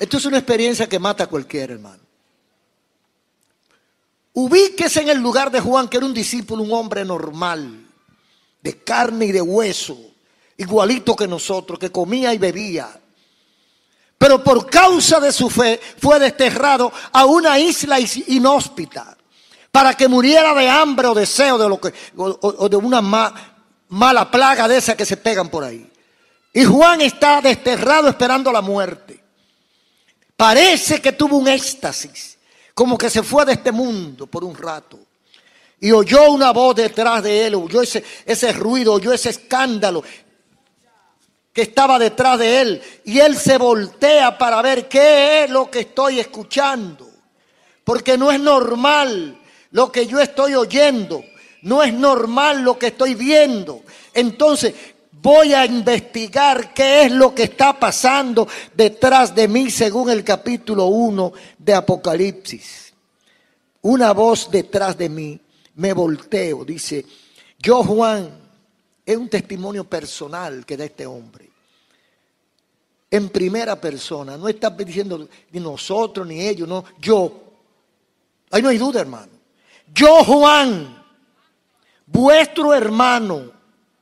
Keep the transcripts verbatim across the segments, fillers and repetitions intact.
Esto es una experiencia que mata a cualquiera, hermano. Ubíquese en el lugar de Juan, que era un discípulo, un hombre normal, de carne y de hueso, igualito que nosotros, que comía y bebía. Pero por causa de su fe fue desterrado a una isla inhóspita para que muriera de hambre o de sed o de, lo que, o, o de una ma, mala plaga de esas que se pegan por ahí. Y Juan está desterrado esperando la muerte. Parece que tuvo un éxtasis, como que se fue de este mundo por un rato. Y oyó una voz detrás de él, oyó ese, ese ruido, oyó ese escándalo que estaba detrás de él. Y él se voltea para ver qué es lo que estoy escuchando. Porque no es normal lo que yo estoy oyendo. No es normal lo que estoy viendo. Entonces voy a investigar qué es lo que está pasando detrás de mí, según el capítulo uno de Apocalipsis. Una voz detrás de mí, me volteo, dice, yo Juan, es un testimonio personal que da este hombre. En primera persona, no está diciendo ni nosotros ni ellos, no, yo. Ahí no hay duda, hermano. Yo Juan, vuestro hermano,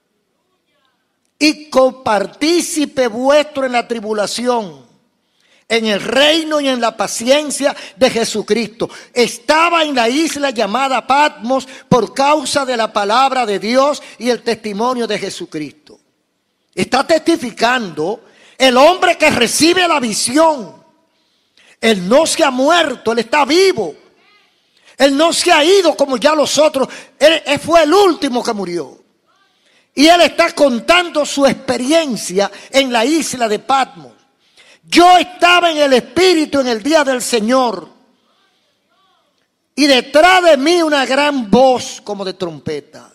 y copartícipe vuestro en la tribulación, en el reino y en la paciencia de Jesucristo. Estaba en la isla llamada Patmos por causa de la palabra de Dios y el testimonio de Jesucristo. Está testificando el hombre que recibe la visión. Él no se ha muerto, él está vivo. Él no se ha ido como ya los otros. Él, él fue el último que murió. Y él está contando su experiencia en la isla de Patmos. Yo estaba en el Espíritu en el día del Señor. Y detrás de mí una gran voz como de trompeta.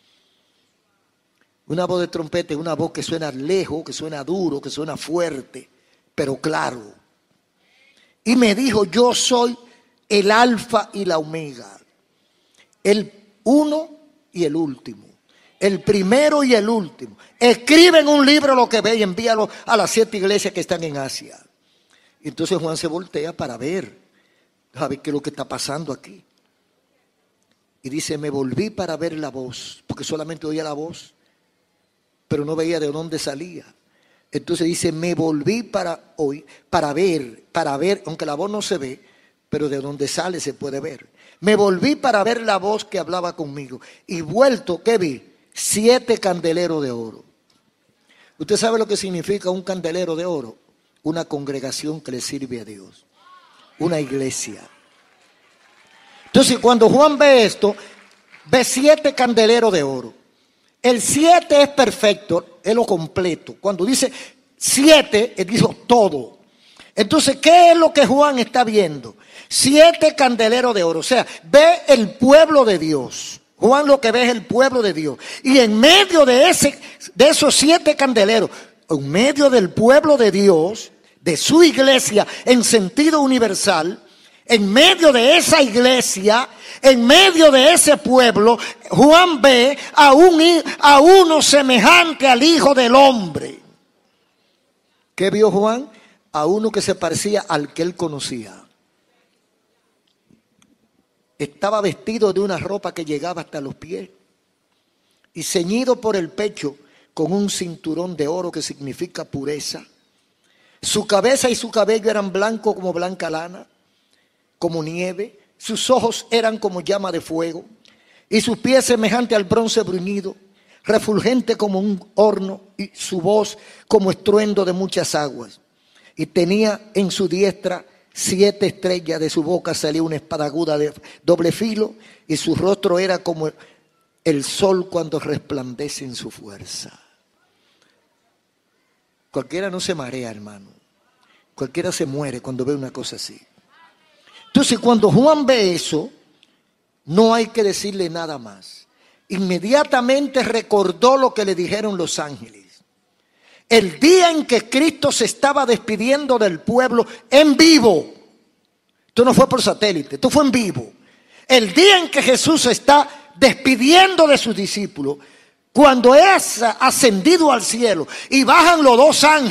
Una voz de trompeta es una voz que suena lejos, que suena duro, que suena fuerte, pero claro. Y me dijo, yo soy el alfa y la omega. El uno y el último. El primero y el último. Escribe en un libro lo que ve y envíalo a las siete iglesias que están en Asia. Y entonces Juan se voltea para ver, a ver qué es lo que está pasando aquí. Y dice, me volví para ver la voz, porque solamente oía la voz, pero no veía de dónde salía. Entonces dice, me volví para oír, para ver, para ver, aunque la voz no se ve, pero de dónde sale se puede ver. Me volví para ver la voz que hablaba conmigo. Y vuelto, ¿qué vi? Siete candeleros de oro. ¿Usted sabe lo que significa un candelero de oro? Una congregación que le sirve a Dios. Una iglesia. Entonces, cuando Juan ve esto, ve siete candeleros de oro. El siete es perfecto, es lo completo. Cuando dice siete, él dijo todo. Entonces, ¿qué es lo que Juan está viendo? Siete candeleros de oro. O sea, ve el pueblo de Dios. Juan lo que ve es el pueblo de Dios. Y en medio de, ese, de esos siete candeleros, en medio del pueblo de Dios, de su iglesia en sentido universal, en medio de esa iglesia, en medio de ese pueblo, Juan ve a, un, a uno semejante al Hijo del Hombre. ¿Qué vio Juan? A uno que se parecía al que él conocía. Estaba vestido de una ropa que llegaba hasta los pies y ceñido por el pecho con un cinturón de oro que significa pureza. Su cabeza y su cabello eran blancos como blanca lana, como nieve. Sus ojos eran como llama de fuego y sus pies semejantes al bronce bruñido, refulgente como un horno y su voz como estruendo de muchas aguas. Y tenía en su diestra siete estrellas, de su boca salía una espada aguda de doble filo y su rostro era como el sol cuando resplandece en su fuerza. Cualquiera no se marea, hermano. Cualquiera se muere cuando ve una cosa así. Entonces, cuando Juan ve eso, no hay que decirle nada más. Inmediatamente recordó lo que le dijeron los ángeles. El día en que Cristo se estaba despidiendo del pueblo en vivo. Esto no fue por satélite, esto fue en vivo. El día en que Jesús se está despidiendo de sus discípulos, cuando es ascendido al cielo y bajan los dos ángeles.